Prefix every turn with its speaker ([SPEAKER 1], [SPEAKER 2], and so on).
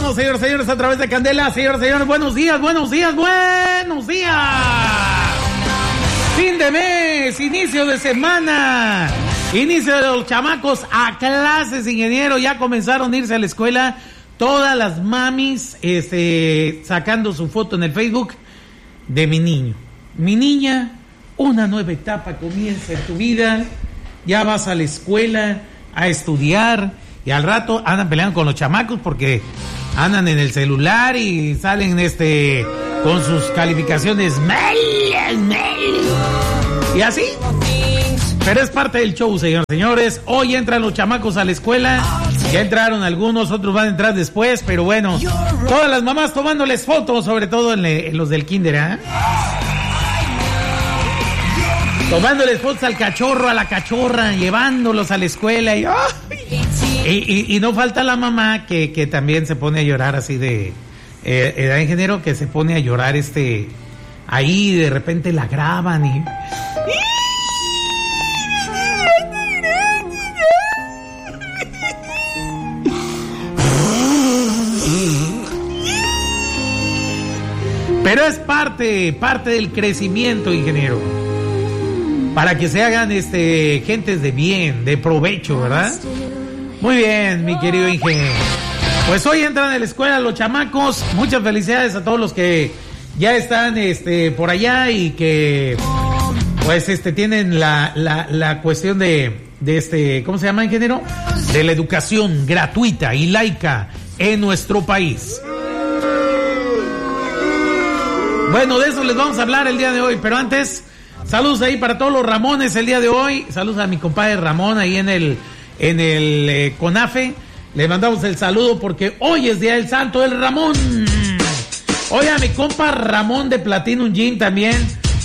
[SPEAKER 1] vamos, señores, señores, a través de Candela. Señores, señores, buenos días, buenos días, buenos días. Fin de mes, inicio de semana, inicio de los chamacos a clases, ingeniero. Ya comenzaron a irse a la escuela. Todas las mamis, sacando su foto en el Facebook de mi niño. Mi niña, una nueva etapa comienza en tu vida. Ya vas a la escuela a estudiar y al rato andan peleando con los chamacos porque andan en el celular y salen con sus calificaciones y así. Pero es parte del show, señores, señores. Hoy entran los chamacos a la escuela. Ya entraron algunos, otros van a entrar después, pero bueno, todas las mamás tomándoles fotos, sobre todo en los del kinder, ¿eh? Tomándoles fotos al cachorro, a la cachorra, llevándolos a la escuela y no falta la mamá que también se pone a llorar así de edad en género, que se pone a llorar ahí de repente la graban y pero es parte del crecimiento, ingeniero. Para que se hagan gentes de bien, de provecho, ¿verdad? Muy bien, mi querido ingeniero. Pues hoy entran a la escuela los chamacos. Muchas felicidades a todos los que ya están por allá y que pues tienen la cuestión de ¿cómo se llama, ingeniero? De la educación gratuita y laica en nuestro país. Bueno, de eso les vamos a hablar el día de hoy, pero antes, saludos ahí para todos los Ramones el día de hoy. Saludos a mi compadre Ramón ahí en el CONAFE. Le mandamos el saludo porque hoy es Día del Santo del Ramón. Oye, a mi compa Ramón de Platinum Gym también.